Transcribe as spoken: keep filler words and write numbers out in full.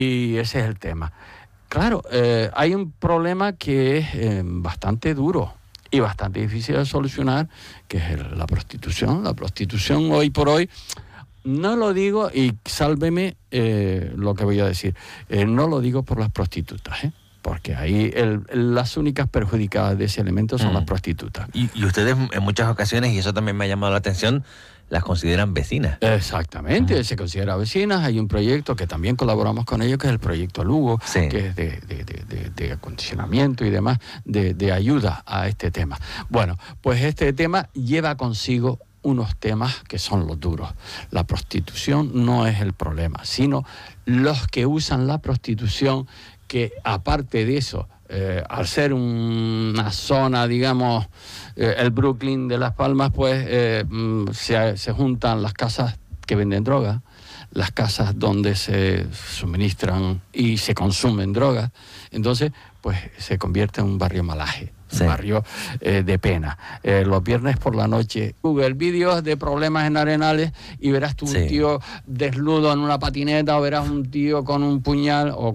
Y ese es el tema. Claro, eh, hay un problema que es eh, bastante duro y bastante difícil de solucionar, que es el, la prostitución. La prostitución hoy por hoy, no lo digo, y sálveme eh, lo que voy a decir, eh, no lo digo por las prostitutas, ¿eh? Porque ahí el, las únicas perjudicadas de ese elemento son mm. las prostitutas. Y, y ustedes en muchas ocasiones, y eso también me ha llamado la atención, las consideran vecinas. Exactamente, uh-huh. se considera vecinas. Hay un proyecto que también colaboramos con ellos, que es el proyecto Lugo, sí. que es de, de, de, de, de acondicionamiento y demás, de, de ayuda a este tema. Bueno, pues este tema lleva consigo unos temas que son los duros. La prostitución no es el problema, sino los que usan la prostitución, que aparte de eso, eh, al ser una zona, digamos, eh, el Brooklyn de Las Palmas, pues eh, se, se juntan las casas que venden droga, las casas donde se suministran y se consumen drogas. Entonces, pues se convierte en un barrio malaje. Sí. Un barrio eh, de pena. Eh, los viernes por la noche, Google vídeos de problemas en Arenales y verás tú sí. un tío desnudo en una patineta, o verás un tío con un puñal o